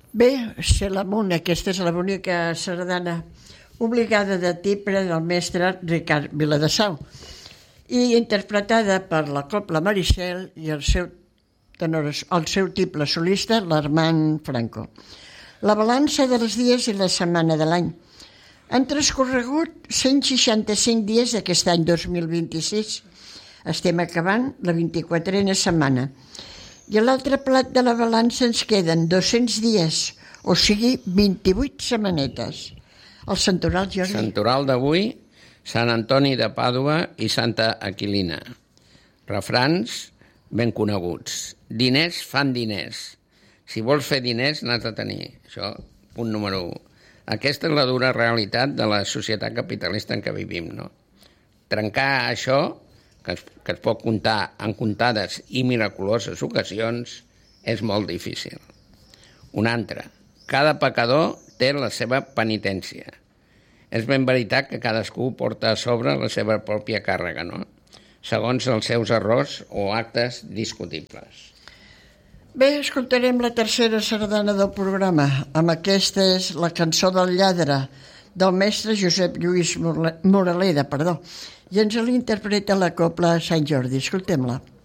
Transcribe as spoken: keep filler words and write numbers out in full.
Bé, ser l'amunt, aquesta és la bonica sardana obligada de tipre del mestre Ricard Viladesau i interpretada per la Cobla Maricel i el seu, tenor, el seu tiple solista, l'Armand Franco. La balança dels dies i la setmana de l'any. Han transcorregut cent seixanta-cinc dies d'aquest any dos mil vint-i-sis. Estem acabant la vint-i-quatrena setmana. I a l'altre plat de la balança ens queden dos-cents dies, o sigui, vint-i-vuit setmanetes. El santoral, Jordi. Santoral d'avui, Sant Antoni de Pàdua i Santa Aquilina. Refrans ben coneguts. Diners fan diners. Si vols fer diners, n'has de tenir. Això, punt número u. Aquesta és la dura realitat de la societat capitalista en què vivim, no? Trencar això, que es, que es pot comptar en comptades i miraculoses ocasions, és molt difícil. Una altra. Cada pecador té la seva penitència. És ben veritat que cadascú porta a sobre la seva pròpia càrrega, no? Segons els seus errors o actes discutibles. Bé, escoltarem la tercera sardana del programa. Amb aquesta és la cançó del lladre, del mestre Josep Lluís Moraleda, perdó, i ens l'interpreta la Cobla Sant Jordi. Escoltem-la.